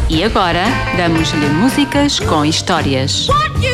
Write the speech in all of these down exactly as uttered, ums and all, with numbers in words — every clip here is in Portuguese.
E agora, damos-lhe músicas com histórias.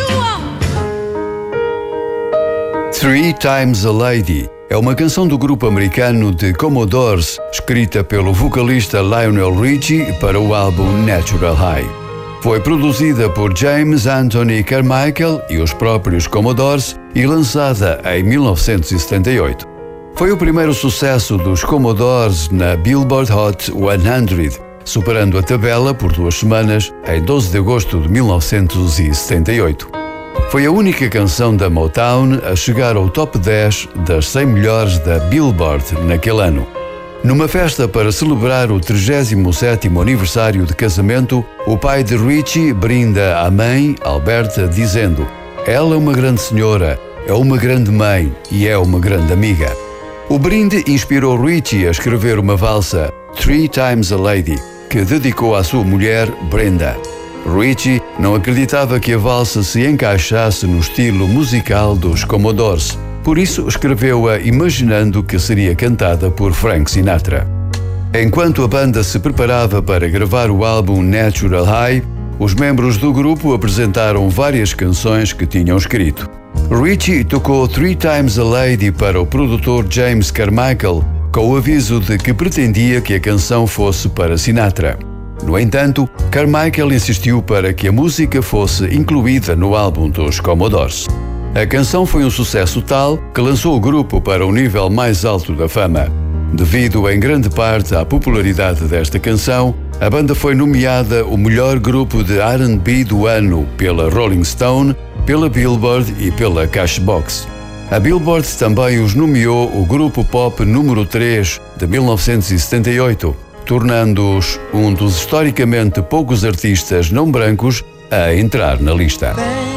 Three Times a Lady é uma canção do grupo americano The Commodores, escrita pelo vocalista Lionel Richie para o álbum Natural High. Foi produzida por James Anthony Carmichael e os próprios Commodores e lançada em mil novecentos e setenta e oito. Foi o primeiro sucesso dos Commodores na Billboard Hot cem, superando a tabela por duas semanas em doze de agosto de mil novecentos e setenta e oito. Foi a única canção da Motown a chegar ao top dez das cem melhores da Billboard naquele ano. Numa festa para celebrar o trigésimo sétimo aniversário de casamento, o pai de Richie brinda à mãe, Alberta, dizendo: "Ela é uma grande senhora, é uma grande mãe e é uma grande amiga." O brinde inspirou Richie a escrever uma valsa, Three Times a Lady, que dedicou à sua mulher, Brenda. Richie não acreditava que a valsa se encaixasse no estilo musical dos Commodores, por isso escreveu-a imaginando que seria cantada por Frank Sinatra. Enquanto a banda se preparava para gravar o álbum Natural High, os membros do grupo apresentaram várias canções que tinham escrito. Richie tocou Three Times a Lady para o produtor James Carmichael, com o aviso de que pretendia que a canção fosse para Sinatra. No entanto, Carmichael insistiu para que a música fosse incluída no álbum dos Commodores. A canção foi um sucesso tal que lançou o grupo para o nível mais alto da fama. Devido em grande parte à popularidade desta canção, a banda foi nomeada o melhor grupo de R and B do ano pela Rolling Stone, pela Billboard e pela Cashbox. A Billboard também os nomeou o grupo pop número três de mil novecentos e setenta e oito, tornando-os um dos historicamente poucos artistas não brancos a entrar na lista.